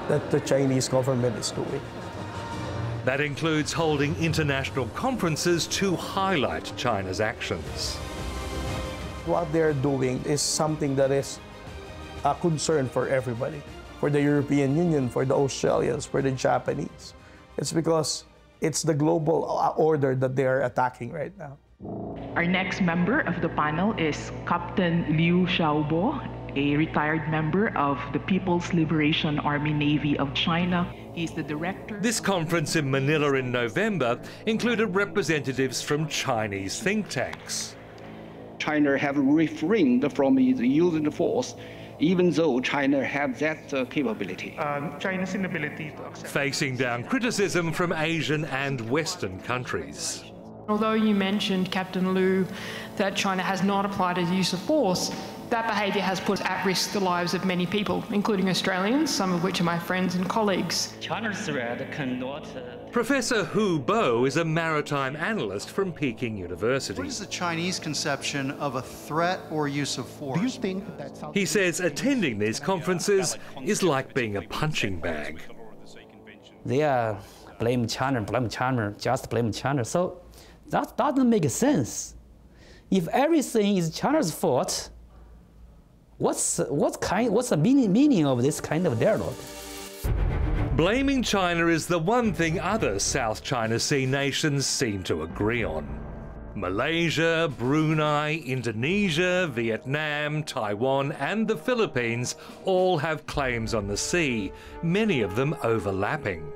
that the Chinese government is doing. That includes holding international conferences to highlight China's actions. What they're doing is something that is a concern for everybody, for the European Union, for the Australians, for the Japanese. It's because it's the global order that they are attacking right now. Our next member of the panel is Captain Liu Xiaobo, a retired member of the People's Liberation Army Navy of China. He's the director. This conference in Manila in November included representatives from Chinese think tanks. China have refrained from using force, even though China has that capability. China's inability to accept. Facing down criticism from Asian and Western countries. Although you mentioned, Captain Liu, that China has not applied a use of force, that behaviour has put at risk the lives of many people, including Australians, some of which are my friends and colleagues. China's threat cannot... Professor Hu Bo is a maritime analyst from Peking University. What is the Chinese conception of a threat or use of force? Do you think that's how... He says attending these conferences is like being a punching bag. They are blame China, just blame China. So that doesn't make sense. If everything is China's fault, what's the meaning of this kind of dialogue? Blaming China is the one thing other South China Sea nations seem to agree on. Malaysia, Brunei, Indonesia, Vietnam, Taiwan and the Philippines all have claims on the sea, many of them overlapping.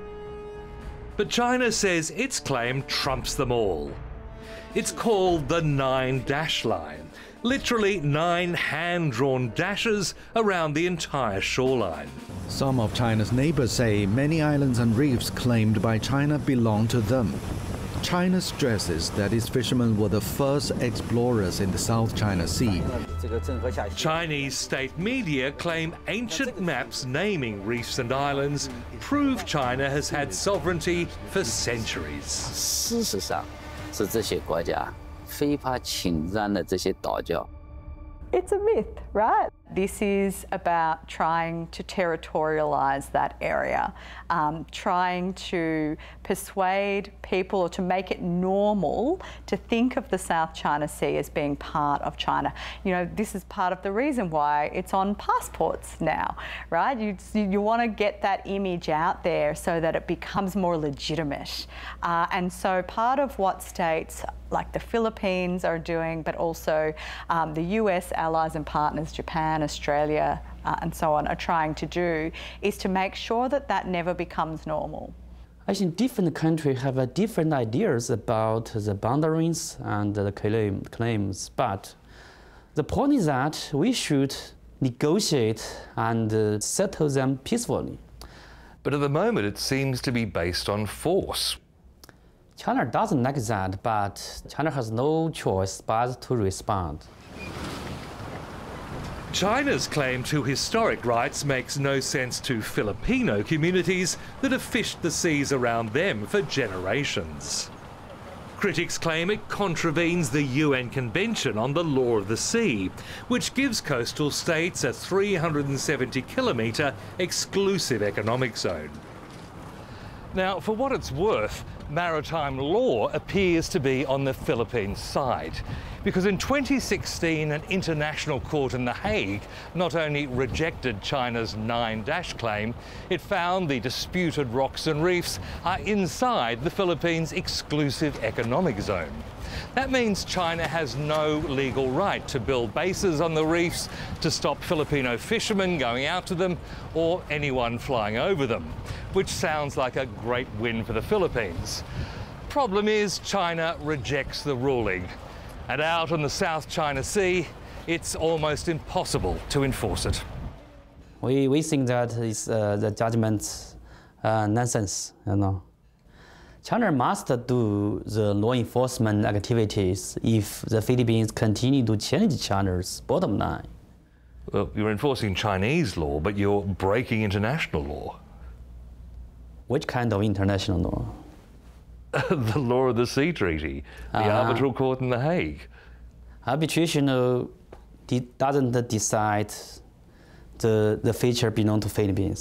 But China says its claim trumps them all. It's called the Nine Dash Line, literally 9 hand-drawn dashes around the entire shoreline. Some of China's neighbors say many islands and reefs claimed by China belong to them. China stresses that its fishermen were the first explorers in the South China Sea. Chinese state media claim ancient maps naming reefs and islands prove China has had sovereignty for centuries. 事实上，是这些国家非法侵占的这些岛礁。 It's a myth, right? This is about trying to territorialize that area, trying to persuade people or to make it normal to think of the South China Sea as being part of China. You know, this is part of the reason why it's on passports now, right? You want to get that image out there so that it becomes more legitimate. And so part of what states like the Philippines are doing, but also the US allies and partners, Japan, Australia, and so on, are trying to do, is to make sure that that never becomes normal. I think different countries have different ideas about the boundaries and the claims, but the point is that we should negotiate and settle them peacefully. But at the moment it seems to be based on force. China doesn't like that, but China has no choice but to respond. China's claim to historic rights makes no sense to Filipino communities that have fished the seas around them for generations. Critics claim it contravenes the UN Convention on the Law of the Sea, which gives coastal states a 370-kilometre exclusive economic zone. Now, for what it's worth, maritime law appears to be on the Philippines' side, because in 2016 an international court in The Hague not only rejected China's Nine Dash claim, it found the disputed rocks and reefs are inside the Philippines' exclusive economic zone. That means China has no legal right to build bases on the reefs, to stop Filipino fishermen going out to them, or anyone flying over them, which sounds like a great win for the Philippines. Problem is, China rejects the ruling, and out on the South China Sea, it's almost impossible to enforce it. We think that is the judgment nonsense, you know. China must do the law enforcement activities if the Philippines continue to challenge China's bottom line. Well, you're enforcing Chinese law, but you're breaking international law. Which kind of international law? The Law of the Sea Treaty, the Arbitral Court in The Hague. Arbitration doesn't decide the future belong to Philippines.